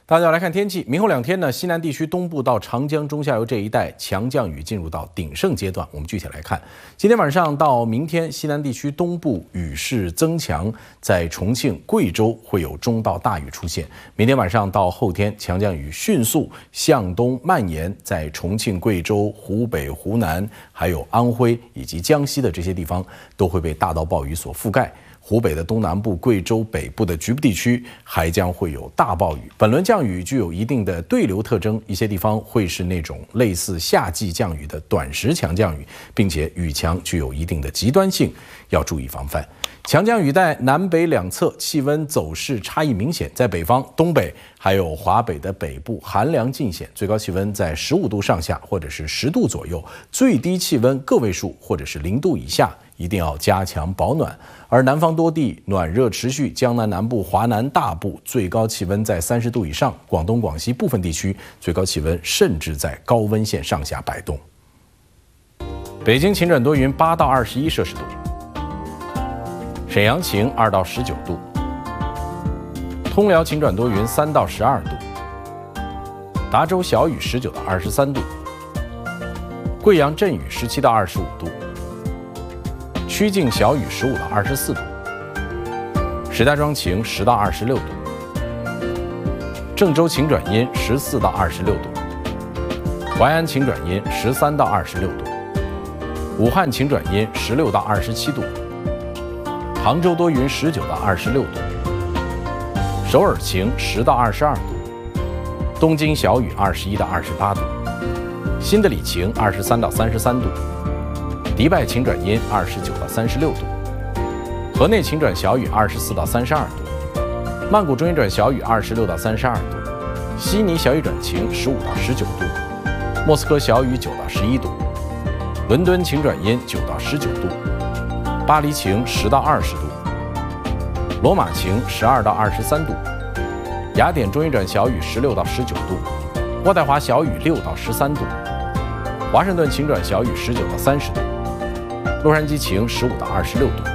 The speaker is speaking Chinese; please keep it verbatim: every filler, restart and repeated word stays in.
大家来看天气，明后两天呢，西南地区东部到长江中下游这一带强降雨进入到鼎盛阶段。我们具体来看，今天晚上到明天，西南地区东部雨势增强，在重庆、贵州会有中到大雨出现。明天晚上到后天，强降雨迅速向东蔓延，在重庆、贵州、湖北、湖南，还有安徽以及江西的这些地方，都会被大到暴雨所覆盖。湖北的东南部、贵州北部的局部地区还将会有大暴雨。本轮降雨具有一定的对流特征，一些地方会是那种类似夏季降雨的短时强降雨，并且雨强具有一定的极端性，要注意防范。强降雨带南北两侧气温走势差异明显，在北方、东北还有华北的北部寒凉尽显，最高气温在十五度上下或者是十度左右，最低气温个位数或者是零度以下，一定要加强保暖。而南方多地暖热持续，江南南部、华南大部最高气温在三十度以上，广东、广西部分地区最高气温甚至在高温线上下摆动。北京晴转多云，八到二十一摄氏度；沈阳晴，二到十九度；通辽晴转多云，三到十二度；达州小雨，十九到二十三度；贵阳阵雨，十七到二十五度。曲靖小雨十五到二十四度，石家庄晴十到二十六度，郑州晴转阴十四到二十六度，淮安晴转阴十三到二十六度，武汉晴转阴十六到二十七度，杭州多云十九到二十六度，首尔晴十到二十二度，东京小雨二十一到二十八度，新德里晴二十三到三十三度。迪拜晴转阴二十九到三十六度，河内晴转小雨二十四到三十二度，曼谷中阴转小雨二十六到三十二度，悉尼小雨转晴十五到十九度，莫斯科小雨九到十一度，伦敦晴转阴九到十九度，巴黎晴十到二十度，罗马晴十二到二十三度，雅典中阴转小雨十六到十九度，渥太华小雨六到十三度，华盛顿晴转小雨十九到三十度。洛杉矶晴十五到二十六度。